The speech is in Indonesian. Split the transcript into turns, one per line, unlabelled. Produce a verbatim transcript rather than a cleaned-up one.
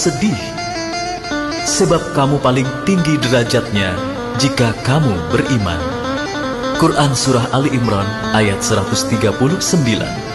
sedih, sebab kamu paling tinggi derajatnya jika kamu beriman. Quran Surah Ali Imran ayat seratus tiga puluh sembilan.